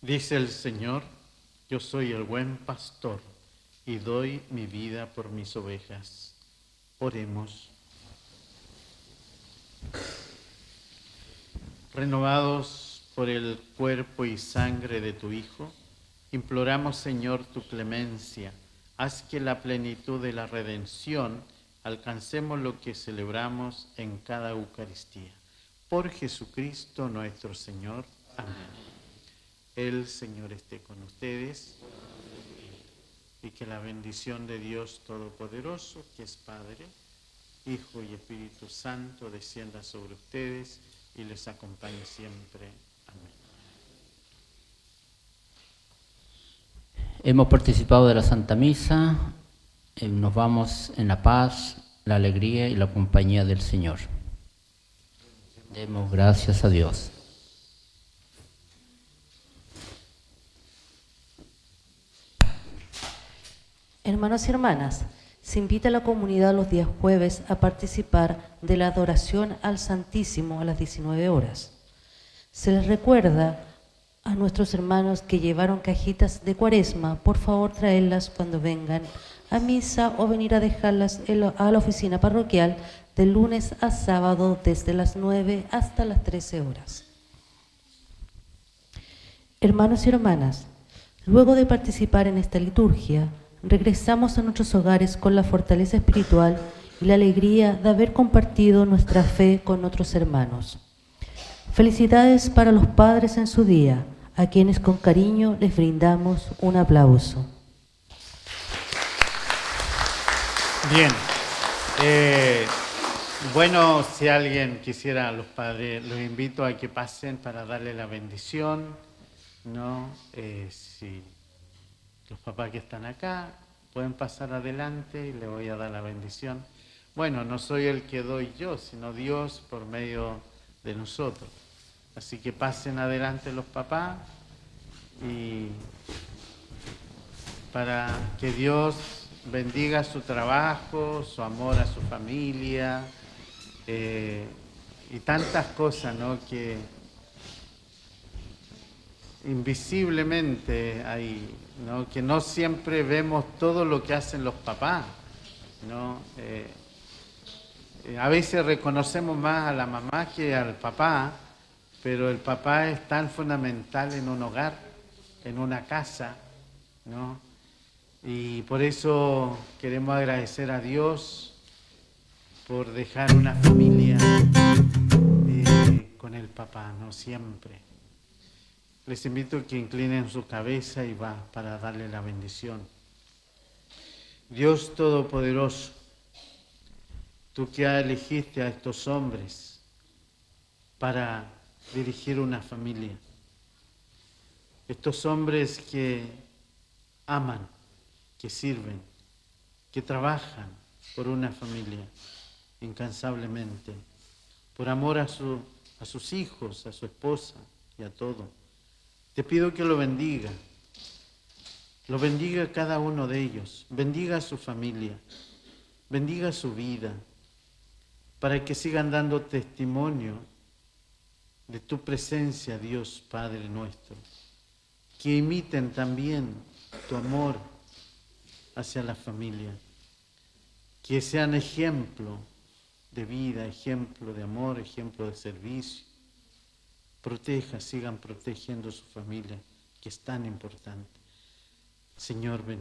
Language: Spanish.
Dice el Señor, yo soy el buen pastor y doy mi vida por mis ovejas. Oremos. Renovados por el cuerpo y sangre de tu Hijo, imploramos, Señor, tu clemencia. Haz que la plenitud de la redención alcancemos lo que celebramos en cada Eucaristía. Por Jesucristo nuestro Señor. Amén. El Señor esté con ustedes y que la bendición de Dios Todopoderoso, que es Padre, Hijo y Espíritu Santo, descienda sobre ustedes y les acompañe siempre. Amén. Hemos participado de la Santa Misa, nos vamos en la paz, la alegría y la compañía del Señor. Demos gracias a Dios. Hermanos y hermanas, se invita a la comunidad los días jueves a participar de la adoración al Santísimo a las 19 horas. Se les recuerda a nuestros hermanos que llevaron cajitas de Cuaresma, por favor traerlas cuando vengan a misa o venir a dejarlas a la oficina parroquial de lunes a sábado desde las 9 hasta las 13 horas. Hermanos y hermanas, luego de participar en esta liturgia, regresamos a nuestros hogares con la fortaleza espiritual y la alegría de haber compartido nuestra fe con otros hermanos. Felicidades para los padres en su día, a quienes con cariño les brindamos un aplauso. Bien. Bueno, si alguien quisiera, a los padres, los invito a que pasen para darle la bendición, ¿no? Si los papás que están acá pueden pasar adelante y le voy a dar la bendición. Bueno, no soy el que doy yo, sino Dios por medio de nosotros. Así que pasen adelante los papás y para que Dios bendiga su trabajo, su amor a su familia y tantas cosas, ¿no? Que invisiblemente hay, ¿no? Que no siempre vemos todo lo que hacen los papás, ¿no? A veces reconocemos más a la mamá que al papá, pero el papá es tan fundamental en un hogar, en una casa, ¿no? Y por eso queremos agradecer a Dios por dejar una familia con el papá, ¿no? Siempre. Les invito a que inclinen su cabeza y va para darle la bendición. Dios Todopoderoso, tú que elegiste a estos hombres para dirigir una familia, estos hombres que aman, que sirven, que trabajan por una familia incansablemente, por amor a sus hijos, a su esposa y a todo. Te pido que lo bendiga a cada uno de ellos, bendiga a su familia, bendiga su vida, para que sigan dando testimonio de tu presencia, Dios Padre nuestro, que imiten también tu amor hacia la familia, que sean ejemplo de vida, ejemplo de amor, ejemplo de servicio. Sigan protegiendo su familia, que es tan importante. Señor,